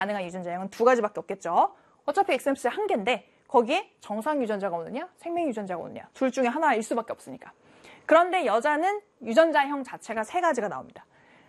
가능한 유전자형은 두 가지밖에 없겠죠. 어차피 XMC 한 개인데 거기에 정상 유전자가 오느냐 생명 유전자가 오느냐 둘 중에 하나일 수밖에 없으니까. 그런데 여자는 유전자형 자체가 세 가지가 나옵니다.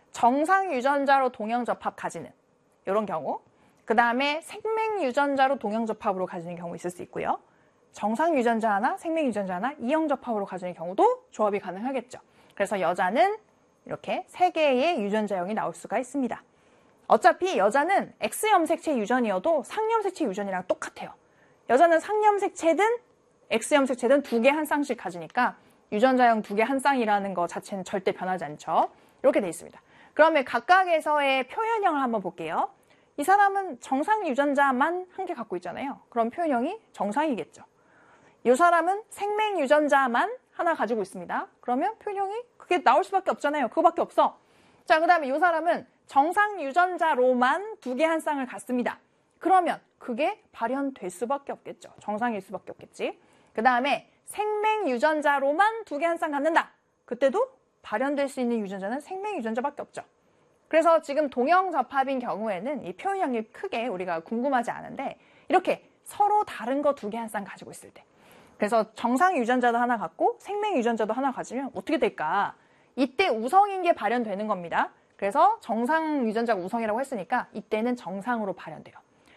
정상 유전자로 동형 접합 가지는 이런 경우, 그 다음에 생명 유전자로 동형 접합으로 가지는 경우 있을 수 있고요. 정상 유전자 하나, 생명 유전자 하나, 이형 접합으로 가지는 경우도 조합이 가능하겠죠. 그래서 여자는 이렇게 세 개의 유전자형이 나올 수가 있습니다. 어차피 여자는 X염색체 유전이어도 상염색체 유전이랑 똑같아요. 여자는 상염색체든 X염색체든 두 개 한 쌍씩 가지니까 유전자형 두 개 한 쌍이라는 거 자체는 절대 변하지 않죠. 이렇게 돼 있습니다. 그러면 각각에서의 표현형을 한번 볼게요. 이 사람은 정상 유전자만 한 개 갖고 있잖아요. 그럼 표현형이 정상이겠죠. 이 사람은 생명 유전자만 하나 가지고 있습니다. 그러면 표현형이 그게 나올 수밖에 없잖아요. 그거밖에 없어. 자, 그 다음에 이 사람은 정상 유전자로만 두 개 한 쌍을 갖습니다. 그러면 그게 발현될 수밖에 없겠죠. 정상일 수밖에 없겠지. 그 다음에 생명 유전자로만 두 개 한 쌍 갖는다. 그때도 발현될 수 있는 유전자는 생명 유전자밖에 없죠. 그래서 지금 동형 접합인 경우에는 이 표현형이 크게 우리가 궁금하지 않은데 이렇게 서로 다른 거 두 개 한 쌍 가지고 있을 때, 그래서 정상 유전자도 하나 갖고 생명 유전자도 하나 가지면 어떻게 될까? 이때 우성인 게 발현되는 겁니다. 그래서 정상 유전자가 우성이라고 했으니까 이때는 정상으로 발현돼요.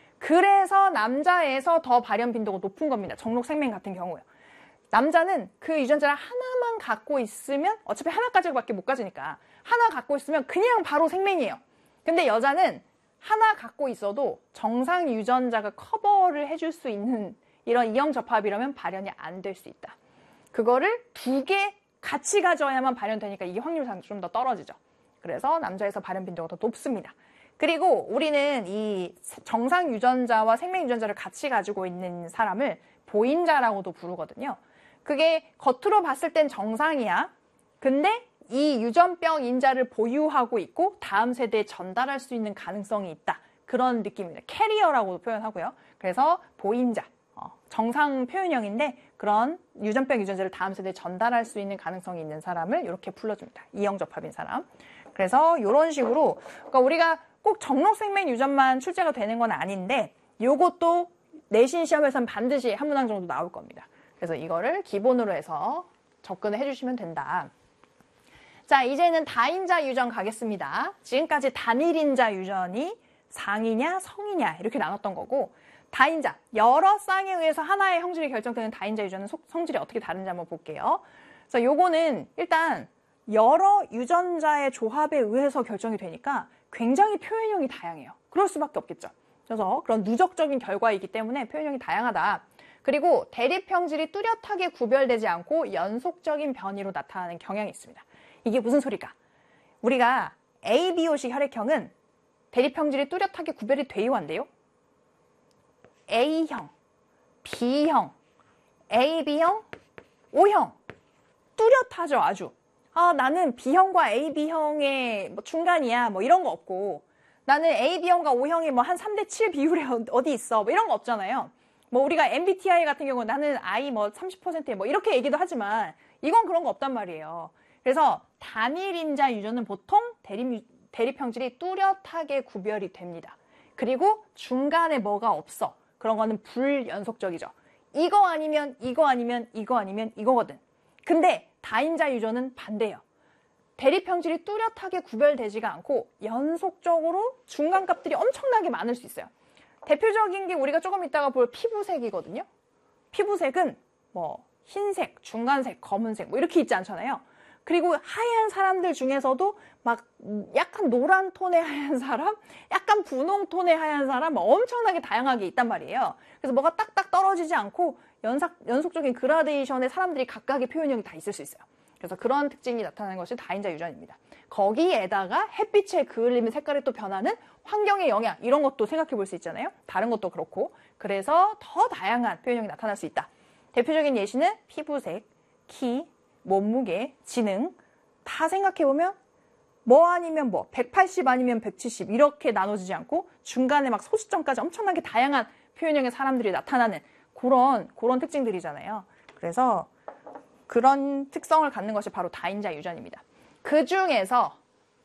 그래서 남자에서 더 발현 빈도가 높은 겁니다. 정록생명 같은 경우요. 남자는 그 유전자를 하나만 갖고 있으면 어차피 하나까지밖에 못 가지니까 하나 갖고 있으면 그냥 바로 생명이에요. 근데 여자는 하나 갖고 있어도 정상 유전자가 커버를 해줄 수 있는 이런 이형 접합이라면 발현이 안 될 수 있다. 그거를 두 개 같이 가져야만 발현되니까 이게 확률상 좀 더 떨어지죠. 그래서 남자에서 발현 빈도가 더 높습니다. 그리고 우리는 이 정상 유전자와 생명 유전자를 같이 가지고 있는 사람을 보인자라고도 부르거든요. 그게 겉으로 봤을 땐 정상이야. 근데 이 유전병 인자를 보유하고 있고 다음 세대에 전달할 수 있는 가능성이 있다. 그런 느낌입니다. 캐리어라고도 표현하고요. 그래서 보인자, 정상 표현형인데 그런 유전병 유전자를 다음 세대에 전달할 수 있는 가능성이 있는 사람을 이렇게 불러줍니다. 이형 접합인 사람. 그래서 이런 식으로 그러니까 우리가 꼭 정록생명 유전만 출제가 되는 건 아닌데 요것도 내신 시험에서는 반드시 한 문항 정도 나올 겁니다. 그래서 이거를 기본으로 해서 접근을 해주시면 된다. 자, 이제는 다인자 유전 가겠습니다. 지금까지 단일인자 유전이 상이냐 성이냐 이렇게 나눴던 거고, 다인자, 여러 쌍에 의해서 하나의 형질이 결정되는 다인자 유전은 성질이 어떻게 다른지 한번 볼게요. 그래서 요거는 일단 여러 유전자의 조합에 의해서 결정이 되니까 굉장히 표현형이 다양해요. 그럴 수밖에 없겠죠. 그래서 그런 누적적인 결과이기 때문에 표현형이 다양하다. 그리고 대립형질이 뚜렷하게 구별되지 않고 연속적인 변이로 나타나는 경향이 있습니다. 이게 무슨 소리가? 우리가 ABO식 혈액형은 대립형질이 뚜렷하게 구별이 돼요, 안 돼요? A형, B형, AB형, O형 뚜렷하죠, 아주. 아, 나는 B형과 AB형의 뭐 중간이야, 뭐 이런 거 없고, 나는 AB형과 O형이 뭐 한 3대7 비율에 어디 있어, 뭐 이런 거 없잖아요. 뭐 우리가 MBTI 같은 경우 나는 I 뭐 30%에 뭐 이렇게 얘기도 하지만 이건 그런 거 없단 말이에요. 그래서 단일인자 유전은 보통 대립형질이 뚜렷하게 구별이 됩니다. 그리고 중간에 뭐가 없어. 그런 거는 불연속적이죠. 이거 아니면 이거 아니면 이거 아니면 이거거든. 근데 다인자 유전은 반대예요. 대립형질이 뚜렷하게 구별되지가 않고 연속적으로 중간값들이 엄청나게 많을 수 있어요. 대표적인 게 우리가 조금 이따가 볼 피부색이거든요. 피부색은 뭐 흰색, 중간색, 검은색 뭐 이렇게 있지 않잖아요. 그리고 하얀 사람들 중에서도 막 약간 노란 톤의 하얀 사람, 약간 분홍 톤의 하얀 사람 엄청나게 다양하게 있단 말이에요. 그래서 뭐가 딱딱 떨어지지 않고 연속적인 그라데이션의 사람들이 각각의 표현형이 다 있을 수 있어요. 그래서 그런 특징이 나타나는 것이 다인자 유전입니다. 거기에다가 햇빛에 그을리면 색깔이 또 변하는 환경의 영향, 이런 것도 생각해 볼 수 있잖아요. 다른 것도 그렇고. 그래서 더 다양한 표현형이 나타날 수 있다. 대표적인 예시는 피부색, 키, 몸무게, 지능 다 생각해보면 뭐 아니면 뭐 180 아니면 170 이렇게 나눠지지 않고 중간에 막 소수점까지 엄청나게 다양한 표현형의 사람들이 나타나는 그런 특징들이잖아요. 그래서 그런 특성을 갖는 것이 바로 다인자 유전입니다. 그 중에서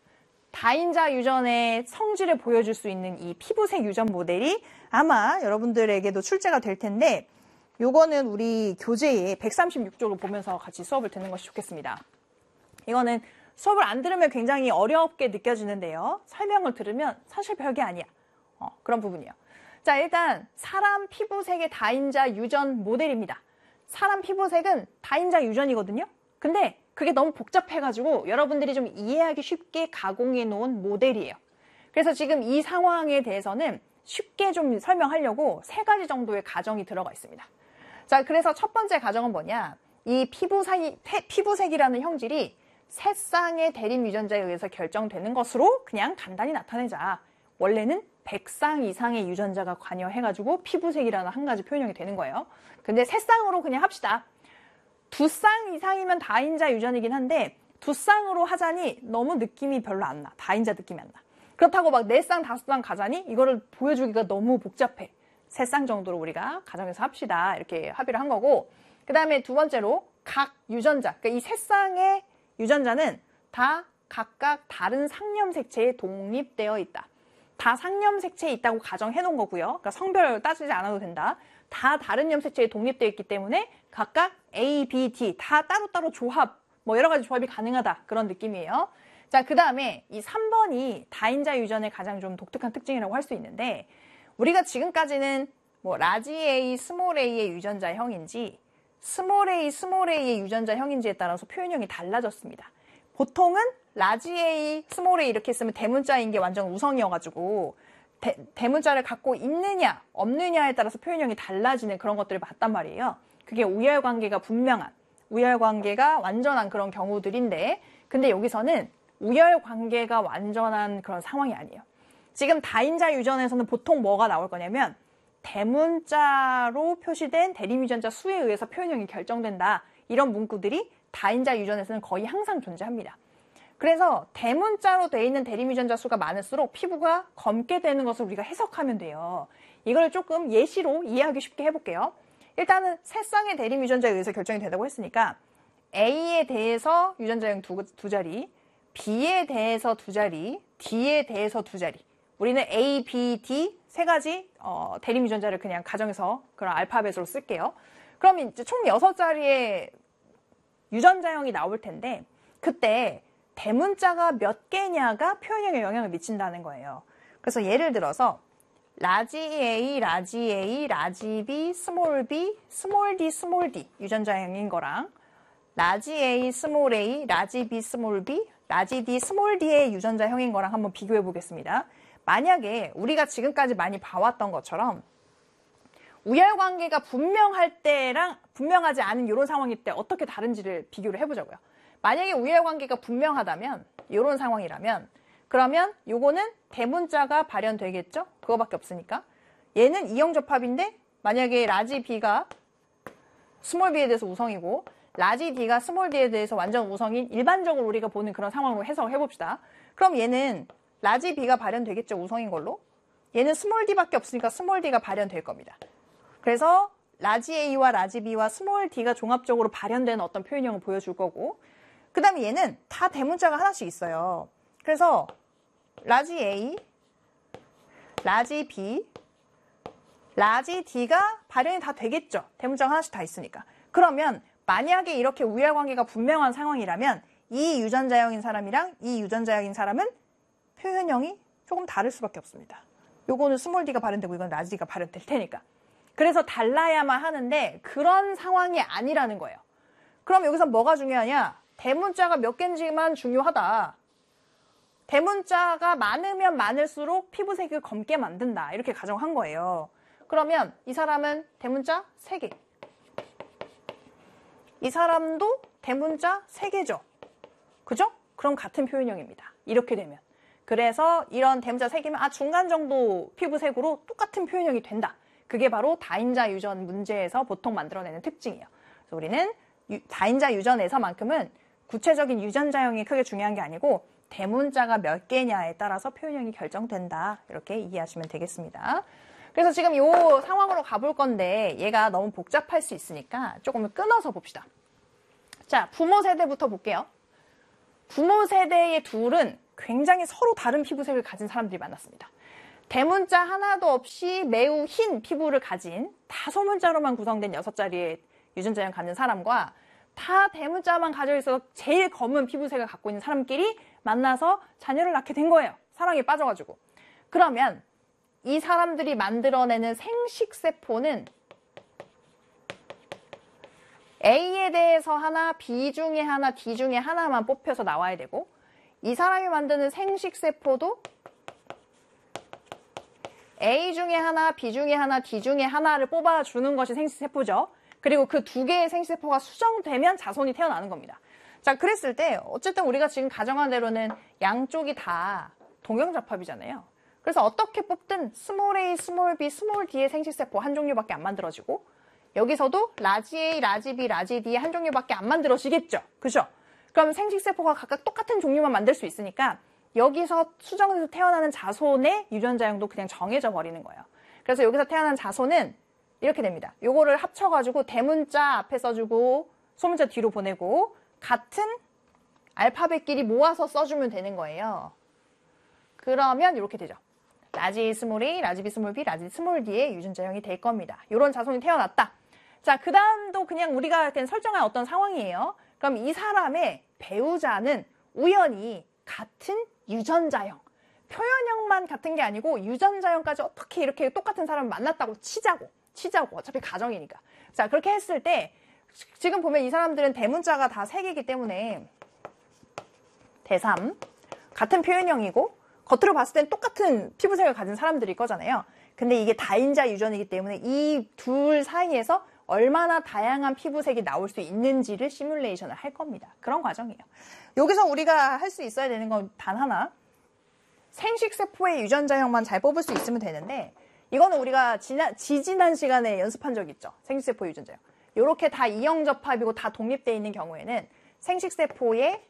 다인자 유전의 성질을 보여줄 수 있는 이 피부색 유전 모델이 아마 여러분들에게도 출제가 될 텐데 요거는 우리 교재에 136쪽을 보면서 같이 수업을 듣는 것이 좋겠습니다. 이거는 수업을 안 들으면 굉장히 어렵게 느껴지는데요. 설명을 들으면 사실 별게 아니야. 그런 부분이에요. 자, 일단 사람 피부색의 다인자 유전 모델입니다. 사람 피부색은 다인자 유전이거든요. 근데 그게 너무 복잡해가지고 여러분들이 좀 이해하기 쉽게 가공해 놓은 모델이에요. 그래서 지금 이 상황에 대해서는 쉽게 좀 설명하려고 3가지 정도의 가정이 들어가 있습니다. 자, 그래서 첫 번째 가정은 뭐냐? 이 피부색이라는 형질이 세 쌍의 대립 유전자에 의해서 결정되는 것으로 그냥 간단히 나타내자. 원래는 100쌍 이상의 유전자가 관여해가지고 피부색이라는 한 가지 표현형이 되는 거예요. 근데 세 쌍으로 그냥 합시다. 2쌍 이상이면 다인자 유전이긴 한데 2쌍으로 하자니 너무 느낌이 별로 안 나. 다인자 느낌이 안 나. 그렇다고 막 4쌍, 5쌍 가자니 이거를 보여주기가 너무 복잡해. 3쌍 정도로 우리가 가정에서 합시다. 이렇게 합의를 한 거고, 그 다음에 두 번째로 각 유전자, 그러니까 이 3쌍의 유전자는 다 각각 다른 상념색체에 독립되어 있다. 다 상념색체에 있다고 가정해 놓은 거고요. 그러니까 성별 따지지 않아도 된다. 다 다른 염색체에 독립되어 있기 때문에 각각 A, B, D 다 따로따로 조합, 뭐 여러 가지 조합이 가능하다. 그런 느낌이에요. 자, 그 다음에 이 3번이 다인자 유전의 가장 좀 독특한 특징이라고 할 수 있는데, 우리가 지금까지는 뭐 라지 A, 스몰 a의 유전자형인지 스몰 A, 스몰 a의 유전자형인지에 따라서 표현형이 달라졌습니다. 보통은 라지 A, 스몰 a 이렇게 쓰면 대문자인 게 완전 우성이어가지고 대문자를 갖고 있느냐 없느냐에 따라서 표현형이 달라지는 그런 것들을 봤단 말이에요. 그게 우열관계가 분명한, 우열관계가 완전한 그런 경우들인데, 근데 여기서는 우열관계가 완전한 그런 상황이 아니에요. 지금 다인자 유전에서는 보통 뭐가 나올 거냐면 대문자로 표시된 대립유전자 수에 의해서 표현형이 결정된다. 이런 문구들이 다인자 유전에서는 거의 항상 존재합니다. 그래서 대문자로 되어 있는 대립유전자 수가 많을수록 피부가 검게 되는 것을 우리가 해석하면 돼요. 이걸 조금 예시로 이해하기 쉽게 해볼게요. 일단은 3쌍의 대립유전자에 의해서 결정이 되다고 했으니까 A에 대해서 유전자형 두 자리, B에 대해서 2자리, D에 대해서 2자리. 우리는 A, B, D 3가지 대립 유전자를 그냥 가정에서 그런 알파벳으로 쓸게요. 그럼 이제 총 6자리의 유전자형이 나올 텐데, 그때 대문자가 몇 개냐가 표현형에 영향을 미친다는 거예요. 그래서 예를 들어서 라지 A, 라지 A, 라지 B, 스몰 B, 스몰 D, 스몰 D 유전자형인 거랑 라지 A, 스몰 A, 라지 B, 스몰 B, 라지 D, 스몰 D의 유전자형인 거랑 한번 비교해 보겠습니다. 만약에 우리가 지금까지 많이 봐왔던 것처럼 우열관계가 분명할 때랑 분명하지 않은 이런 상황일 때 어떻게 다른지를 비교를 해보자고요. 만약에 우열관계가 분명하다면, 이런 상황이라면, 그러면 요거는 대문자가 발현되겠죠? 그거밖에 없으니까. 얘는 이형접합인데 만약에 라지 B가 스몰 B에 대해서 우성이고 라지 D가 스몰 D에 대해서 완전 우성인 일반적으로 우리가 보는 그런 상황으로 해석을 해봅시다. 그럼 얘는 라지 B가 발현되겠죠? 우성인 걸로. 얘는 스몰 D밖에 없으니까 스몰 D가 발현될 겁니다. 그래서 라지 A와 라지 B와 스몰 D가 종합적으로 발현되는 어떤 표현형을 보여줄 거고, 그 다음에 얘는 다 대문자가 하나씩 있어요. 그래서 라지 A, 라지 B, 라지 D가 발현이 다 되겠죠. 대문자가 하나씩 다 있으니까. 그러면 만약에 이렇게 우열관계가 분명한 상황이라면 이 유전자형인 사람이랑 이 유전자형인 사람은 표현형이 조금 다를 수밖에 없습니다. 요거는 스몰 D가 발현되고 이건 라지 D가 발현될 테니까. 그래서 달라야만 하는데 그런 상황이 아니라는 거예요. 그럼 여기서 뭐가 중요하냐? 대문자가 몇 개인지만 중요하다. 대문자가 많으면 많을수록 피부색을 검게 만든다. 이렇게 가정한 거예요. 그러면 이 사람은 대문자 3개. 이 사람도 대문자 3개죠. 그죠? 그럼 같은 표현형입니다. 이렇게 되면. 그래서 이런 대문자 3개면 중간 정도 피부색으로 똑같은 표현형이 된다. 그게 바로 다인자 유전 문제에서 보통 만들어내는 특징이에요. 그래서 우리는 다인자 유전에서만큼은 구체적인 유전자형이 크게 중요한 게 아니고 대문자가 몇 개냐에 따라서 표현형이 결정된다. 이렇게 이해하시면 되겠습니다. 그래서 지금 이 상황으로 가볼 건데 얘가 너무 복잡할 수 있으니까 조금 끊어서 봅시다. 자, 부모 세대부터 볼게요. 부모 세대의 둘은 굉장히 서로 다른 피부색을 가진 사람들이 많았습니다. 대문자 하나도 없이 매우 흰 피부를 가진 다소문자로만 구성된 6자리의 유전자형 갖는 사람과 다 대문자만 가지고 있어서 제일 검은 피부색을 갖고 있는 사람끼리 만나서 자녀를 낳게 된 거예요. 사랑에 빠져가지고. 그러면 이 사람들이 만들어내는 생식세포는 A에 대해서 하나, B 중에 하나, D 중에 하나만 뽑혀서 나와야 되고, 이 사람이 만드는 생식세포도 A 중에 하나, B 중에 하나, D 중에 하나를 뽑아주는 것이 생식세포죠. 그리고 그 두 개의 생식세포가 수정되면 자손이 태어나는 겁니다. 자, 그랬을 때 어쨌든 우리가 지금 가정한 대로는 양쪽이 다 동형잡합이잖아요. 그래서 어떻게 뽑든 스몰 a, 스몰 b, 스몰 d의 생식세포 한 종류밖에 안 만들어지고, 여기서도 라지 a, 라지 b, 라지 d의 한 종류밖에 안 만들어지겠죠. 그죠? 그럼 생식세포가 각각 똑같은 종류만 만들 수 있으니까 여기서 수정돼서 태어나는 자손의 유전자형도 그냥 정해져 버리는 거예요. 그래서 여기서 태어난 자손은 이렇게 됩니다. 요거를 합쳐가지고 대문자 앞에 써주고 소문자 뒤로 보내고 같은 알파벳끼리 모아서 써주면 되는 거예요. 그러면 이렇게 되죠. 라지 A 스몰 A, 라지 B 스몰 B, 라지 스몰 D의 유전자형이 될 겁니다. 이런 자손이 태어났다. 자, 그 다음도 그냥 우리가 그냥 설정한 어떤 상황이에요. 그럼 이 사람의 배우자는 우연히 같은 유전자형, 표현형만 같은 게 아니고 유전자형까지 어떻게 이렇게 똑같은 사람을 만났다고 치자고 어차피 가정이니까. 자, 그렇게 했을 때 지금 보면 이 사람들은 대문자가 다 3개이기 때문에 대3 같은 표현형이고 겉으로 봤을 땐 똑같은 피부색을 가진 사람들일 거잖아요. 근데 이게 다인자 유전이기 때문에 이 둘 사이에서 얼마나 다양한 피부색이 나올 수 있는지를 시뮬레이션을 할 겁니다. 그런 과정이에요. 여기서 우리가 할 수 있어야 되는 건 단 하나. 생식세포의 유전자형만 잘 뽑을 수 있으면 되는데, 이거는 우리가 지난 시간에 연습한 적 있죠. 생식세포 유전자형. 이렇게 다 이형접합이고 다 독립되어 있는 경우에는 생식세포에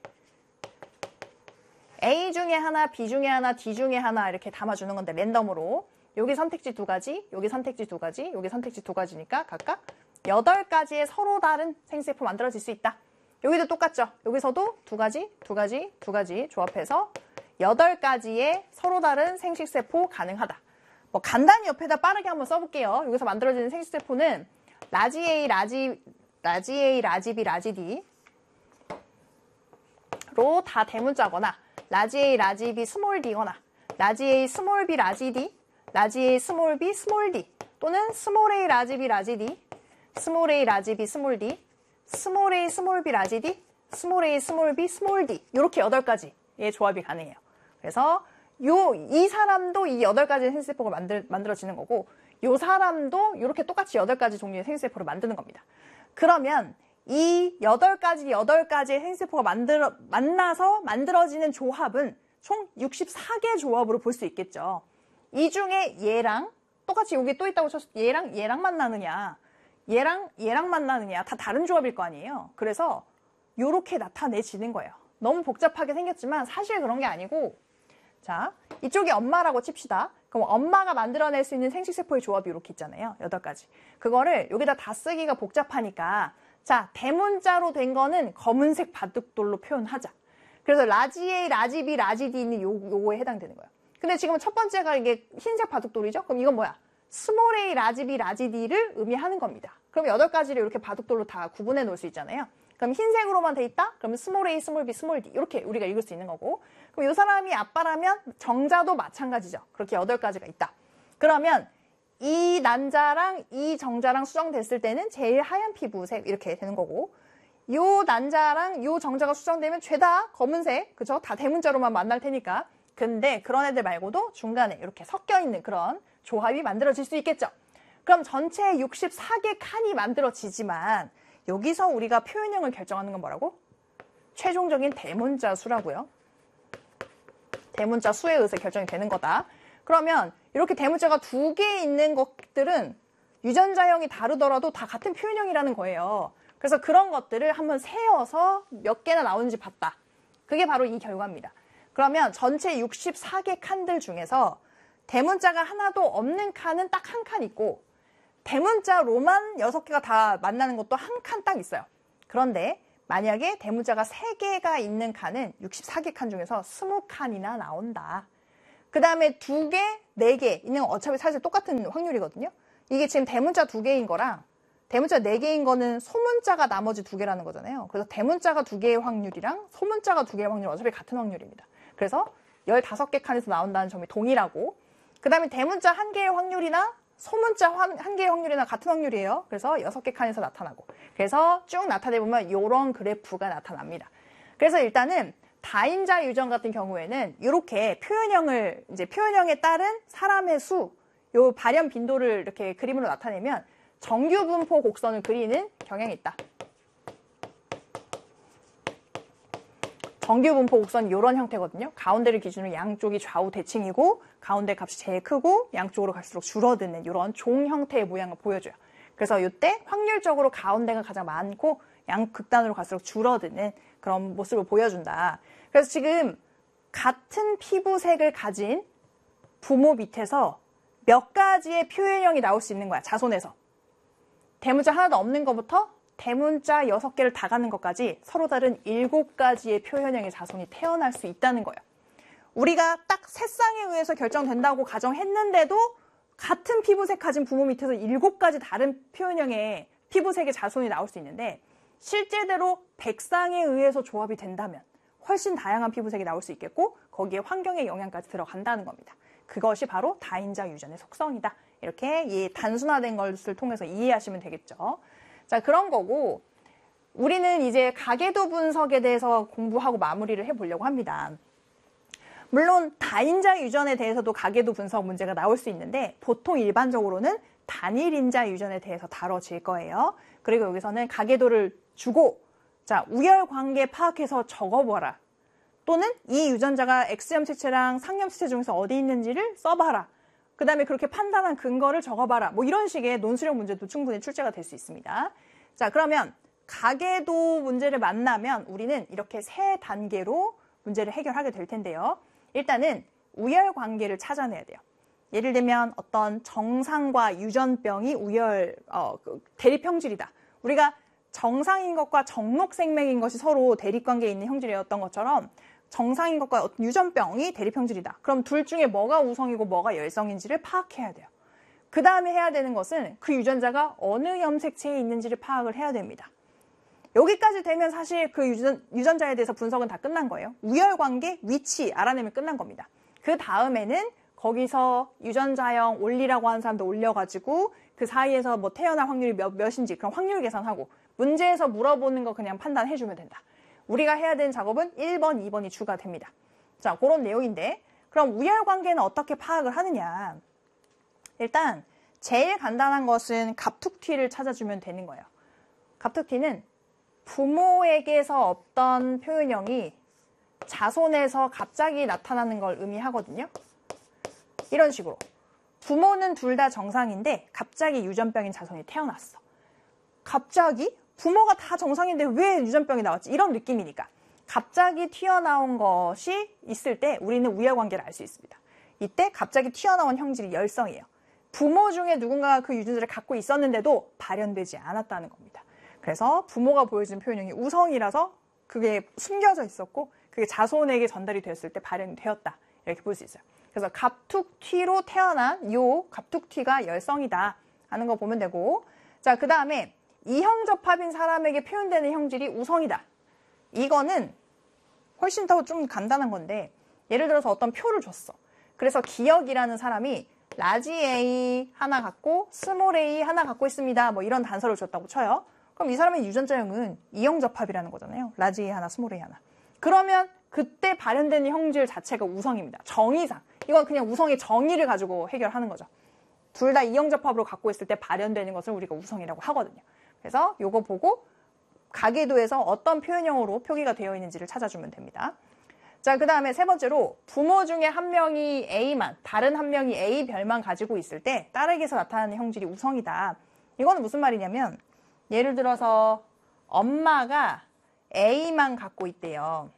A 중에 하나, B 중에 하나, D 중에 하나 이렇게 담아주는 건데 랜덤으로 여기 선택지 2가지, 여기 선택지 2가지, 여기 선택지 2가지니까 각각 8가지의 서로 다른 생식세포 만들어질 수 있다. 여기도 똑같죠. 여기서도 2가지, 2가지, 2가지 조합해서 8가지의 서로 다른 생식세포 가능하다. 뭐 간단히 옆에다 빠르게 한번 써볼게요. 여기서 만들어지는 생식세포는 라지 A, 라지 A, 라지 B, 라지 D로 다 대문자거나 라지 A, 라지 B, 스몰 D거나 라지 A, 스몰 B, 라지 D, 라지 A, 스몰 B, 스몰 D 또는 스몰 A, 라지 B, 라지 D, 스몰 A, 라지 B, 스몰 D, 스몰 A, 스몰 B, 라지 D, 스몰 A, 스몰 B, 스몰 D 이렇게 8가지의 조합이 가능해요. 그래서 이 사람도 이 8가지의 생식세포가 만들어지는 거고 이 사람도 이렇게 똑같이 8가지 종류의 생식세포를 만드는 겁니다. 그러면 이 8가지의 생식세포가 만나서 만들어지는 조합은 총 64개 조합으로 볼 수 있겠죠. 이 중에 얘랑 똑같이 여기 또 있다고 쳤을 때 얘랑 만나느냐 얘랑 만나느냐 다 다른 조합일 거 아니에요. 그래서 이렇게 나타내지는 거예요. 너무 복잡하게 생겼지만 사실 그런 게 아니고, 자, 이쪽이 엄마라고 칩시다. 그럼 엄마가 만들어낼 수 있는 생식세포의 조합이 이렇게 있잖아요. 8가지. 그거를 여기다 다 쓰기가 복잡하니까, 자, 대문자로 된 거는 검은색 바둑돌로 표현하자. 그래서 라지 A, 라지 B, 라지 D는 요거에 해당되는 거예요. 근데 지금 첫 번째가 이게 흰색 바둑돌이죠? 그럼 이건 뭐야? 스몰 A, 라지 B, 라지 D를 의미하는 겁니다. 그럼 8가지를 이렇게 바둑돌로 다 구분해 놓을 수 있잖아요. 그럼 흰색으로만 돼 있다? 그러면 스몰 A, 스몰 B, 스몰 D 이렇게 우리가 읽을 수 있는 거고, 그럼 이 사람이 아빠라면 정자도 마찬가지죠. 그렇게 8가지가 있다. 그러면 이 난자랑 이 정자랑 수정됐을 때는 제일 하얀 피부색 이렇게 되는 거고, 요 난자랑 요 정자가 수정되면 죄다 검은색, 그죠? 다 대문자로만 만날 테니까. 근데 그런 애들 말고도 중간에 이렇게 섞여 있는 그런 조합이 만들어질 수 있겠죠. 그럼 전체 64개 칸이 만들어지지만 여기서 우리가 표현형을 결정하는 건 뭐라고? 최종적인 대문자 수라고요. 대문자 수에 의해서 결정이 되는 거다. 그러면 이렇게 대문자가 2개 있는 것들은 유전자형이 다르더라도 다 같은 표현형이라는 거예요. 그래서 그런 것들을 한번 세어서 몇 개나 나오는지 봤다. 그게 바로 이 결과입니다. 그러면 전체 64개 칸들 중에서 대문자가 하나도 없는 칸은 딱 한 칸 있고, 대문자로만 6개가 다 만나는 것도 한 칸 딱 있어요. 그런데 만약에 대문자가 3개가 있는 칸은 64개 칸 중에서 20칸이나 나온다. 그 다음에 2개, 4개 있는 건 어차피 사실 똑같은 확률이거든요. 이게 지금 대문자 2개인 거랑 대문자 4개인 거는 소문자가 나머지 2개라는 거잖아요. 그래서 대문자가 2개의 확률이랑 소문자가 2개의 확률은 어차피 같은 확률입니다. 그래서 15개 칸에서 나온다는 점이 동일하고, 그 다음에 대문자 1개의 확률이나 소문자 1개의 확률이나 같은 확률이에요. 그래서 6개 칸에서 나타나고, 그래서 쭉 나타내보면 이런 그래프가 나타납니다. 그래서 일단은 다인자 유전 같은 경우에는 이렇게 표현형에 따른 사람의 수, 요 발현 빈도를 이렇게 그림으로 나타내면 정규 분포 곡선을 그리는 경향이 있다. 정규 분포 곡선이 이런 형태거든요. 가운데를 기준으로 양쪽이 좌우 대칭이고 가운데 값이 제일 크고 양쪽으로 갈수록 줄어드는 이런 종 형태의 모양을 보여줘요. 그래서 이때 확률적으로 가운데가 가장 많고 양극단으로 갈수록 줄어드는 그런 모습을 보여준다. 그래서 지금 같은 피부색을 가진 부모 밑에서 몇 가지의 표현형이 나올 수 있는 거야, 자손에서. 대문자 하나도 없는 것부터 대문자 6개를 다 가는 것까지 서로 다른 7가지의 표현형의 자손이 태어날 수 있다는 거예요. 우리가 딱 세쌍에 의해서 결정된다고 가정했는데도 같은 피부색 가진 부모 밑에서 7가지 다른 표현형의 피부색의 자손이 나올 수 있는데, 실제대로 100쌍에 의해서 조합이 된다면 훨씬 다양한 피부색이 나올 수 있겠고 거기에 환경의 영향까지 들어간다는 겁니다. 그것이 바로 다인자 유전의 속성이다. 이렇게 이 단순화된 것을 통해서 이해하시면 되겠죠. 자, 그런 거고, 우리는 이제 가계도 분석에 대해서 공부하고 마무리를 해보려고 합니다. 물론 다인자 유전에 대해서도 가계도 분석 문제가 나올 수 있는데 보통 일반적으로는 단일인자 유전에 대해서 다뤄질 거예요. 그리고 여기서는 가계도를 주고, 자, 우열관계 파악해서 적어보라. 또는 이 유전자가 X염 체체랑 상염 체체 중에서 어디 있는지를 써봐라. 그 다음에 그렇게 판단한 근거를 적어봐라. 뭐 이런 식의 논술형 문제도 충분히 출제가 될 수 있습니다. 자, 그러면 가계도 문제를 만나면 우리는 이렇게 3단계로 문제를 해결하게 될 텐데요. 일단은 우열관계를 찾아내야 돼요. 예를 들면 어떤 정상과 유전병이 대립형질이다. 우리가 정상인 것과 정록생맥인 것이 서로 대립관계에 있는 형질이었던 것처럼 정상인 것과 어떤 유전병이 대립형질이다. 그럼 둘 중에 뭐가 우성이고 뭐가 열성인지를 파악해야 돼요. 그 다음에 해야 되는 것은 그 유전자가 어느 염색체에 있는지를 파악을 해야 됩니다. 여기까지 되면 사실 그 유전자에 대해서 분석은 다 끝난 거예요. 우열관계, 위치 알아내면 끝난 겁니다. 그 다음에는 거기서 유전자형 올리라고 하는 사람도 올려가지고 그 사이에서 뭐 태어날 확률이 몇인지 그런 확률 계산하고 문제에서 물어보는 거 그냥 판단해주면 된다. 우리가 해야 되는 작업은 1번, 2번이 주가 됩니다. 자, 그런 내용인데, 그럼 우열관계는 어떻게 파악을 하느냐. 일단 제일 간단한 것은 갑툭튀를 찾아주면 되는 거예요. 갑툭튀는 부모에게서 없던 표현형이 자손에서 갑자기 나타나는 걸 의미하거든요. 이런 식으로 부모는 둘 다 정상인데 갑자기 유전병인 자손이 태어났어. 갑자기? 부모가 다 정상인데 왜 유전병이 나왔지? 이런 느낌이니까 갑자기 튀어나온 것이 있을 때 우리는 우열관계를 알 수 있습니다. 이때 갑자기 튀어나온 형질이 열성이에요. 부모 중에 누군가가 그 유전자를 갖고 있었는데도 발현되지 않았다는 겁니다. 그래서 부모가 보여주는 표현형이 우성이라서 그게 숨겨져 있었고 그게 자손에게 전달이 됐을 때 발현이 되었다. 이렇게 볼 수 있어요. 그래서 갑툭튀로 태어난 요 갑툭튀가 열성이다 하는 거 보면 되고, 자, 그 다음에 이형접합인 사람에게 표현되는 형질이 우성이다. 이거는 훨씬 더 좀 간단한 건데, 예를 들어서 어떤 표를 줬어. 그래서 기억이라는 사람이 라지 A 하나 갖고 스몰 A 하나 갖고 있습니다. 뭐 이런 단서를 줬다고 쳐요. 그럼 이 사람의 유전자형은 이형접합이라는 거잖아요. 라지 A 하나, 스몰 A 하나. 그러면 그때 발현되는 형질 자체가 우성입니다. 정의상. 이건 그냥 우성의 정의를 가지고 해결하는 거죠. 둘 다 이형접합으로 갖고 있을 때 발현되는 것을 우리가 우성이라고 하거든요. 그래서 이거 보고 가계도에서 어떤 표현형으로 표기가 되어 있는지를 찾아주면 됩니다. 자, 그 다음에 세 번째로 부모 중에 한 명이 A만, 다른 한 명이 A별만 가지고 있을 때 딸에게서 나타나는 형질이 우성이다. 이거는 무슨 말이냐면 예를 들어서 엄마가 A만 갖고 있대요.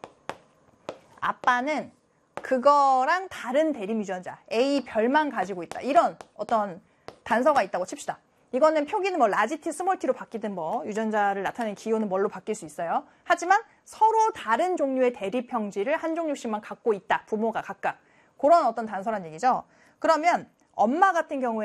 아빠는 그거랑 다른 대립 유전자 A별만 가지고 있다. 이런 어떤 단서가 있다고 칩시다. 이거는 표기는 뭐 라지 t, 스몰 t로 바뀌든 뭐 유전자를 나타내는 기호는 뭘로 바뀔 수 있어요. 하지만 서로 다른 종류의 대립 형질을 한 종류씩만 갖고 있다. 부모가 각각. 그런 어떤 단서란 얘기죠. 그러면 엄마 같은 경우에